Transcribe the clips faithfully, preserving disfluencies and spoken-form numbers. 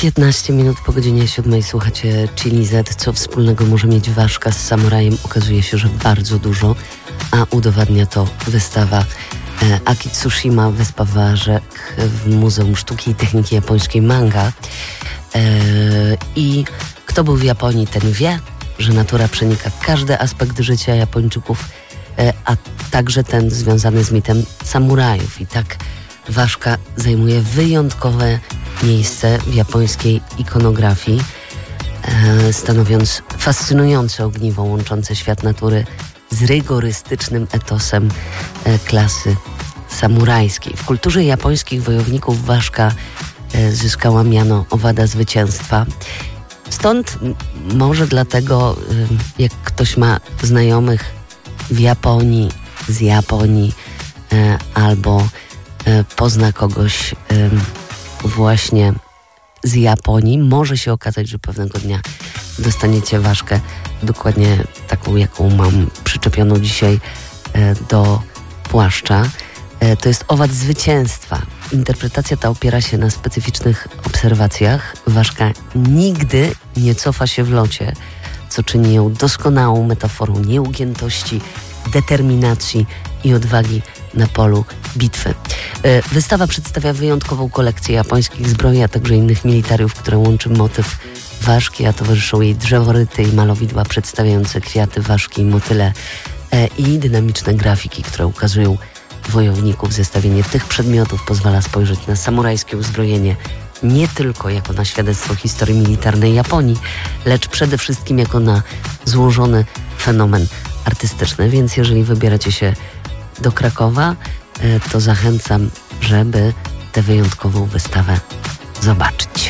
piętnaście minut po godzinie siódmej słuchacie Chili Z. Co wspólnego może mieć ważka z samurajem? Okazuje się, że bardzo dużo, a udowadnia to wystawa e, Akitsushima, wyspa ważek w Muzeum Sztuki i Techniki Japońskiej Manga. E, I kto był w Japonii, ten wie, że natura przenika każdy aspekt życia Japończyków, e, a także ten związany z mitem samurajów. I tak ważka zajmuje wyjątkowe miejsce w japońskiej ikonografii, e, stanowiąc fascynujące ogniwo łączące świat natury z rygorystycznym etosem e, klasy samurajskiej. W kulturze japońskich wojowników ważka e, zyskała miano owada zwycięstwa. Stąd m, może dlatego, e, jak ktoś ma znajomych w Japonii, z Japonii e, albo e, pozna kogoś e, właśnie z Japonii, może się okazać, że pewnego dnia dostaniecie ważkę dokładnie taką, jaką mam przyczepioną dzisiaj e, do płaszcza. E, to jest owad zwycięstwa. Interpretacja ta opiera się na specyficznych obserwacjach. Ważka nigdy nie cofa się w locie, co czyni ją doskonałą metaforą nieugiętości, determinacji i odwagi na polu bitwy. Wystawa przedstawia wyjątkową kolekcję japońskich zbroi, a także innych militariów, które łączy motyw ważki, a towarzyszą jej drzeworyty i malowidła przedstawiające kwiaty, ważki i motyle i dynamiczne grafiki, które ukazują wojowników. Zestawienie tych przedmiotów pozwala spojrzeć na samurajskie uzbrojenie nie tylko jako na świadectwo historii militarnej Japonii, lecz przede wszystkim jako na złożony fenomen artystyczny. Więc jeżeli wybieracie się do Krakowa, to zachęcam, żeby tę wyjątkową wystawę zobaczyć.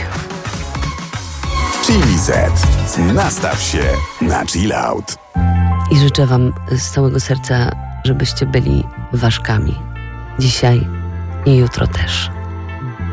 Chili Z. Nastaw się na chill out. I życzę wam z całego serca, żebyście byli ważkami. Dzisiaj i jutro też.